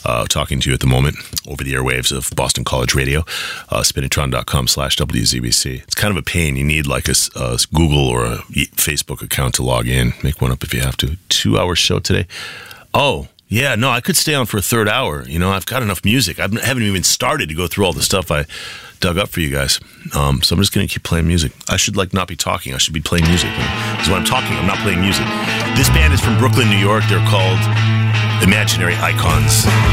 talking to you at the moment over the airwaves of Boston College Radio, spinitron.com/WZBC. It's kind of a pain. You need like a Google or a Facebook account to log in. Make one up if you have to. 2-hour show today. Oh, yeah, no, I could stay on for a third hour. You know, I've got enough music. I haven't even started to go through all the stuff I dug up for you guys. So I'm just going to keep playing music. I should not be talking. I should be playing music. Because when I'm talking, I'm not playing music. This band is from Brooklyn, New York. They're called Imaginary Icons.